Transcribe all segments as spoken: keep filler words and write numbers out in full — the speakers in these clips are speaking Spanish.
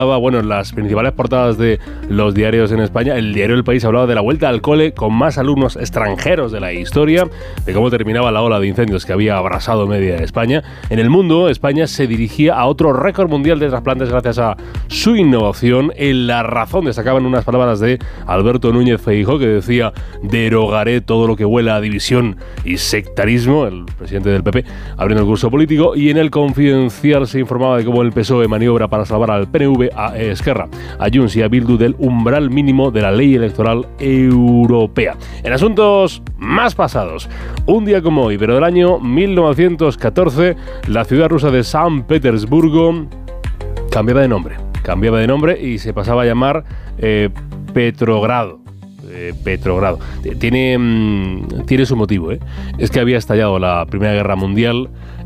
Bueno, en las principales portadas de los diarios en España, el diario El País hablaba de la vuelta al cole con más alumnos extranjeros de la historia, de cómo terminaba la ola de incendios que había abrasado media España. En El Mundo, España se dirigía a otro récord mundial de trasplantes gracias a su innovación. En La Razón destacaban unas palabras de Alberto Núñez Feijóo, que decía: derogaré todo lo que huela a división y sectarismo, el presidente del P P, abriendo el curso político. Y en El Confidencial se informaba de cómo el P S O E maniobra para salvar al P N V, a Esquerra, a Junts y a Bildu del umbral mínimo de la ley electoral europea. En asuntos más pasados, un día como hoy, pero del año mil novecientos catorce, la ciudad rusa de San Petersburgo cambiaba de nombre, cambiaba de nombre y se pasaba a llamar eh, Petrogrado. Eh, Petrogrado. Tiene, mmm, tiene su motivo, ¿eh? Es que había estallado la Primera Guerra Mundial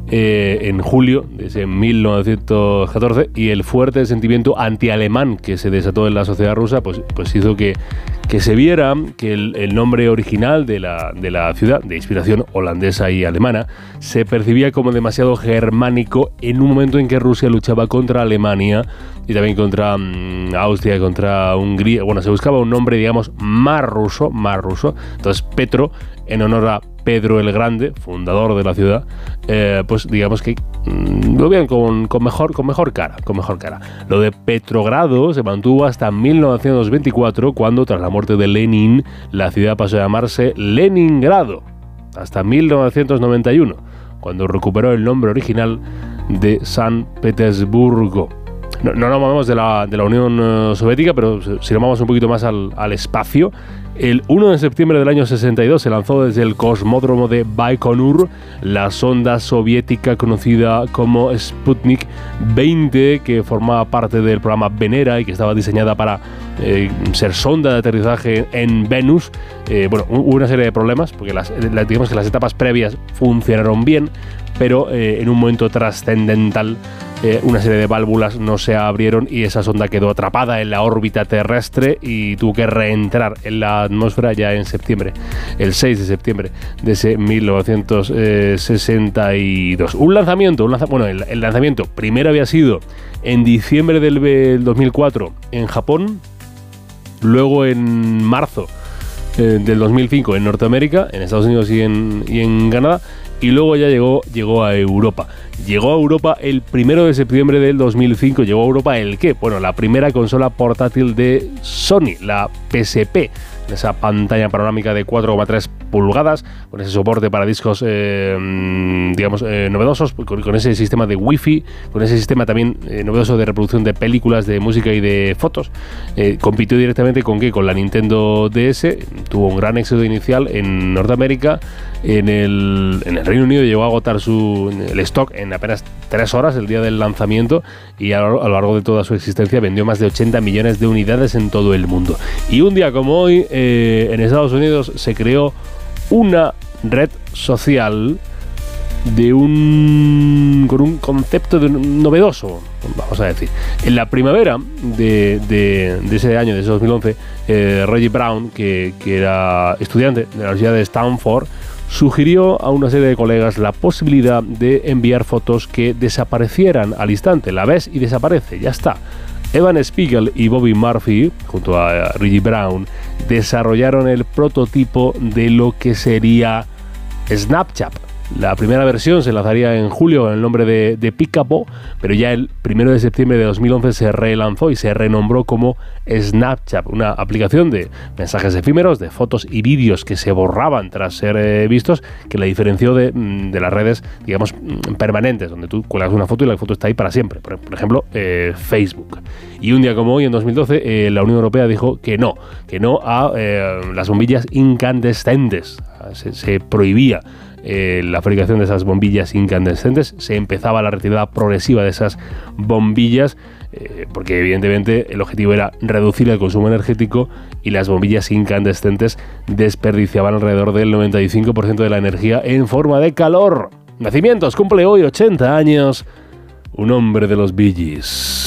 Eh, en julio de ese mil novecientos catorce, y el fuerte sentimiento antialemán que se desató en la sociedad rusa pues, pues hizo que, que se viera que el, el nombre original de la, de la ciudad, de inspiración holandesa y alemana, se percibía como demasiado germánico en un momento en que Rusia luchaba contra Alemania y también contra um, Austria, contra Hungría. Bueno, se buscaba un nombre, digamos, más ruso, más ruso. Entonces Petro, en honor a Pedro el Grande, fundador de la ciudad, eh, pues digamos que mmm, lo vean con, con, mejor, con mejor cara, con mejor cara. Lo de Petrogrado se mantuvo hasta mil novecientos veinticuatro, cuando, tras la muerte de Lenin, la ciudad pasó a llamarse Leningrado, hasta mil novecientos noventa y uno, cuando recuperó el nombre original de San Petersburgo. No, no nos movemos de la, de la Unión uh, Soviética, pero si nos vamos un poquito más al, al espacio, el uno de septiembre del año sesenta y dos se lanzó desde el cosmódromo de Baikonur la sonda soviética conocida como Sputnik veinte, que formaba parte del programa Venera y que estaba diseñada para eh, ser sonda de aterrizaje en Venus. Eh, bueno, hubo una serie de problemas, porque las, digamos que las etapas previas funcionaron bien, pero eh, en un momento trascendental eh, una serie de válvulas no se abrieron y esa sonda quedó atrapada en la órbita terrestre y tuvo que reentrar en la atmósfera ya en septiembre, el seis de septiembre de ese mil novecientos sesenta y dos. Un lanzamiento, un lanza, bueno, el, el lanzamiento primero había sido en diciembre del dos mil cuatro en Japón, luego en marzo eh, del dos mil cinco en Norteamérica, en Estados Unidos y en, y en Canadá, y luego ya llegó, llegó a Europa. Llegó a Europa el primero de septiembre del dos mil cinco. ¿Llegó a Europa el qué? Bueno, la primera consola portátil de Sony, la P S P. Esa pantalla panorámica de cuatro coma tres pulgadas, con ese soporte para discos, eh, digamos, eh, novedosos, con, con ese sistema de wifi, con ese sistema también eh, novedoso de reproducción de películas, de música y de fotos. Eh, compitió directamente con ¿qué? Con la Nintendo D S, tuvo un gran éxito inicial en Norteamérica. En el, en el Reino Unido llegó a agotar su, el stock en apenas tres horas el día del lanzamiento, y a lo, a lo largo de toda su existencia vendió más de ochenta millones de unidades en todo el mundo. Y un día como hoy, eh, en Estados Unidos se creó una red social de un con un concepto de un, novedoso, vamos a decir. En la primavera de, de, de ese año, de ese dos mil once, eh, Reggie Brown, que, que era estudiante de la Universidad de Stanford, sugirió a una serie de colegas la posibilidad de enviar fotos que desaparecieran al instante. La ves y desaparece, ya está. Evan Spiegel y Bobby Murphy, junto a Reggie Brown, desarrollaron el prototipo de lo que sería Snapchat. La primera versión se lanzaría en julio con el nombre de, de Picabo, pero ya el primero de septiembre de dos mil once se relanzó y se renombró como Snapchat, una aplicación de mensajes efímeros, de fotos y vídeos que se borraban tras ser eh, vistos, que la diferenció de, de las redes, digamos, permanentes, donde tú cuelgas una foto y la foto está ahí para siempre. Por, por ejemplo, eh, Facebook. Y un día como hoy, en dos mil doce, eh, la Unión Europea dijo que no, que no a eh, las bombillas incandescentes. Se, se prohibía Eh, la fabricación de esas bombillas incandescentes, se empezaba la retirada progresiva de esas bombillas, eh, porque evidentemente el objetivo era reducir el consumo energético, y las bombillas incandescentes desperdiciaban alrededor del noventa y cinco por ciento de la energía en forma de calor. Nacimientos: cumple hoy ochenta años un hombre de los Bee Gees.